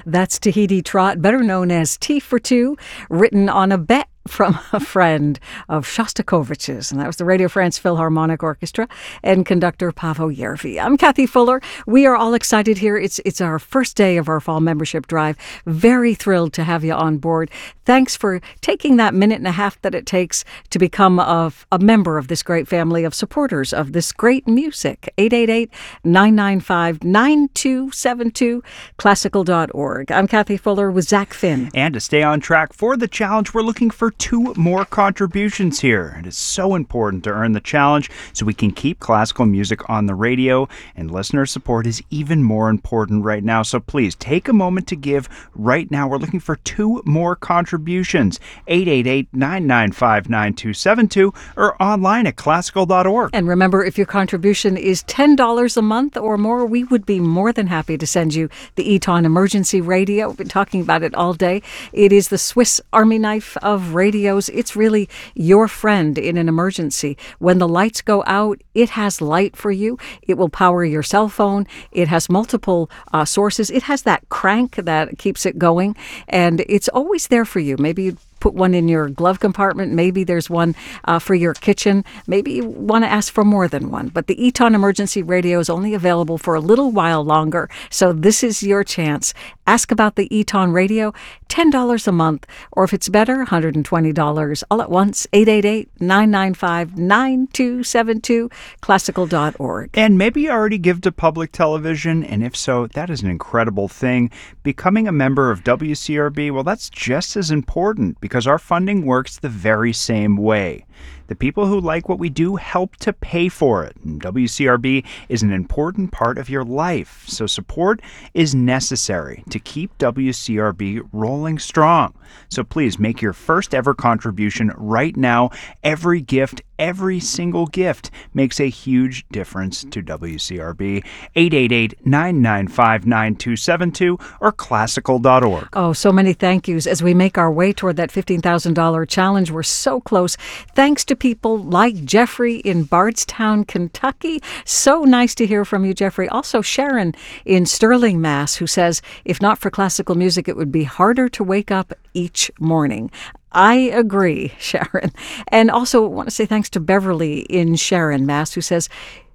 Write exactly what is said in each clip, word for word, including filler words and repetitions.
That's Tahiti Trot, better known as T for Two, written on a bet from a friend of Shostakovich's, and that was the Radio France Philharmonic Orchestra and conductor Paavo Järvi. I'm Kathy Fuller. We are all excited here. It's it's our first day of our fall membership drive. Very thrilled to have you on board. Thanks for taking that minute and a half that it takes to become a, a member of this great family of supporters of this great music. eight eight eight, nine nine five, nine two seven two, classical dot org. I'm Kathy Fuller with Zach Finn. And to stay on track for the challenge, we're looking for two more contributions here. It is so important to earn the challenge so we can keep classical music on the radio, and listener support is even more important right now. So please take a moment to give right now. We're looking for two more contributions. eight eight eight, nine nine five, nine two seven two or online at classical dot org. And remember, if your contribution is ten dollars a month or more, we would be more than happy to send you the Eton Emergency Radio. We've been talking about it all day. It is the Swiss Army knife of radio. Radios. It's really your friend in an emergency. When the lights go out, it has light for you. It will power your cell phone. It has multiple uh, sources. It has that crank that keeps it going, and it's always there for you. Maybe you put one in your glove compartment. Maybe there's one uh, for your kitchen. Maybe you want to ask for more than one. But the Eton Emergency Radio is only available for a little while longer, so this is your chance. Ask about the Eton Radio, ten dollars a month, or if it's better, one hundred twenty dollars all at once. eight eight eight, nine nine five, nine two seven two, classical dot org. And maybe you already give to public television, and if so, that is an incredible thing. Becoming a member of W C R B, well, that's just as important because our funding works the very same way. The people who like what we do help to pay for it. And W C R B is an important part of your life, so support is necessary to keep W C R B rolling strong. So please make your first ever contribution right now. Every gift, every single gift makes a huge difference to W C R B. eight eight eight, nine nine five, nine two seven two or classical dot org. Oh, so many thank yous as we make our way toward that fifteen thousand dollars challenge. We're so close. Thanks to people like Jeffrey in Bardstown, Kentucky. So nice to hear from you, Jeffrey. Also, Sharon in Sterling, Mass, who says, if not for classical music, it would be harder to wake up each morning. I agree, Sharon. And also want to say thanks to Beverly in Sharon, Mass, who says,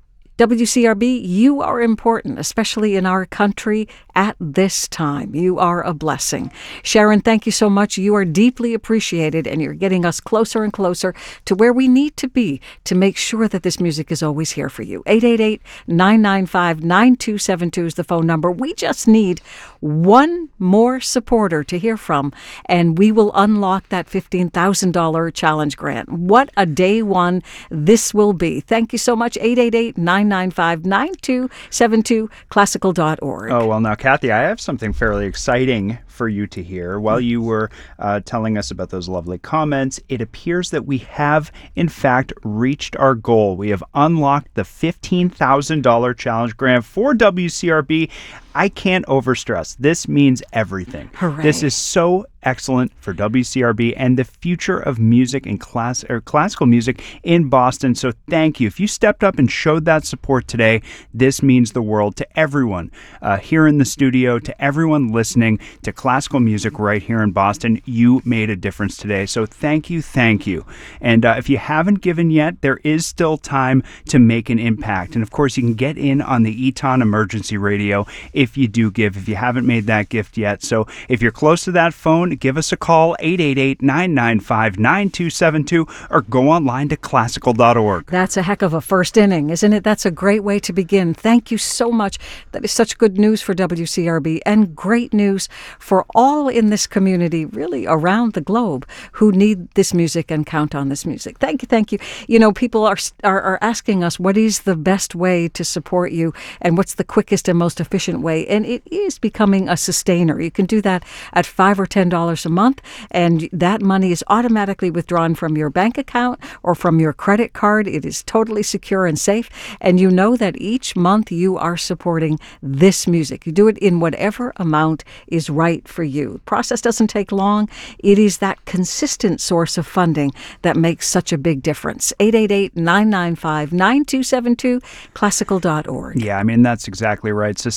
W C R B, you are important, especially in our country at this time. You are a blessing. Sharon, thank you so much. You are deeply appreciated, and you're getting us closer and closer to where we need to be to make sure that this music is always here for you. eight eight eight, nine nine five, nine two seven two is the phone number. We just need one more supporter to hear from, and we will unlock that fifteen thousand dollars challenge grant. What a day one this will be. Thank you so much. eight eight eight, nine nine five, nine two seven two, classical dot org. Oh, well, now, Kathy, I have something fairly exciting for you to hear. While you were uh, telling us about those lovely comments, it appears that we have, in fact, reached our goal. We have unlocked the fifteen thousand dollars challenge grant for W C R B. I can't overstress. This means everything. Hooray. This is so excellent for W C R B and the future of music and class or classical music in Boston. So thank you. If you stepped up and showed that support today, this means the world to everyone uh, here in the studio, to everyone listening to classical music right here in Boston. You made a difference today. So thank you, thank you. And uh, if you haven't given yet, there is still time to make an impact. And of course, you can get in on the Eton Emergency Radio if you do give, if you haven't made that gift yet. So if you're close to that phone, give us a call, eight eight eight, nine nine five, nine two seven two, or go online to classical dot org. That's a heck of a first inning, isn't it? That's a great way to begin. Thank you so much. That is such good news for W C R B and great news for all in this community, really around the globe, who need this music and count on this music. Thank you, thank you. You know, people are, are, are asking us, what is the best way to support you and what's the quickest and most efficient way? And it is becoming a sustainer. You can do that at five or ten dollars a month, and that money is automatically withdrawn from your bank account or from your credit card. It is totally secure and safe, and you know that each month you are supporting this music. You do it in whatever amount is right for you. The process doesn't take long. It is that consistent source of funding that makes such a big difference. eight eight eight, nine nine five, nine two seven two, classical dot org. Yeah, I mean, that's exactly right. Sustainers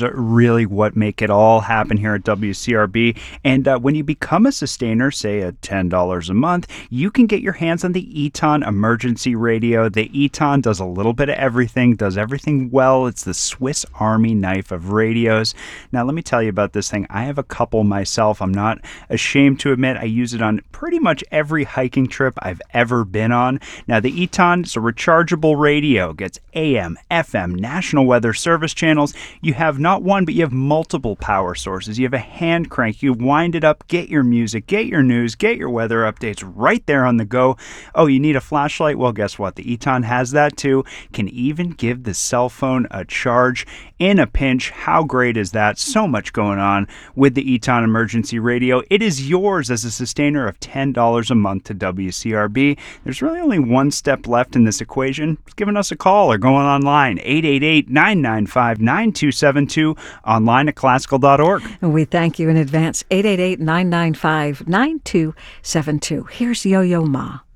are really what make it all happen here at W C R B. And uh, when you become a sustainer, say at ten dollars a month, you can get your hands on the Eton Emergency Radio. The Eton does a little bit of everything, does everything well. It's the Swiss Army knife of radios. Now, let me tell you about this thing. I have a couple myself. I'm not ashamed to admit I use it on pretty much every hiking trip I've ever been on. Now, the Eton is a rechargeable radio. Gets A M, F M, National Weather Service channels. You have not one, but you have multiple power sources. You have a hand crank. You wind it up, get your music, get your news, get your weather updates right there on the go. Oh, you need a flashlight? Well, guess what? The Eton has that too. Can even give the cell phone a charge in a pinch. How great is that? So much going on with the Eton Emergency Radio. It is yours as a sustainer of ten dollars a month to W C R B. There's really only one step left in this equation. It's giving us a call or going online, eight eight eight, nine nine five, nine two seven two, online at classical dot org. And we thank you in advance, eight eight eight, nine nine five, nine two seven two. Here's Yo-Yo Ma.